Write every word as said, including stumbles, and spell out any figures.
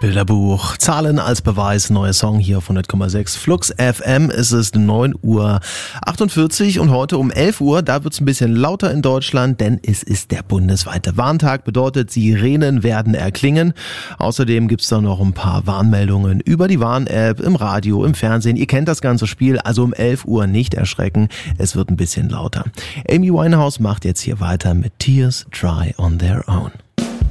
Bilderbuch. Zahlen als Beweis. Neuer Song hier auf hundert Komma sechs Flux F M. Es ist neun Uhr achtundvierzig und heute um elf Uhr, da wird's ein bisschen lauter in Deutschland, denn es ist der bundesweite Warntag. Bedeutet, Sirenen werden erklingen. Außerdem gibt's da noch ein paar Warnmeldungen über die Warn-App, im Radio, im Fernsehen. Ihr kennt das ganze Spiel, also um elf Uhr nicht erschrecken. Es wird ein bisschen lauter. Amy Winehouse macht jetzt hier weiter mit Tears Dry on Their Own.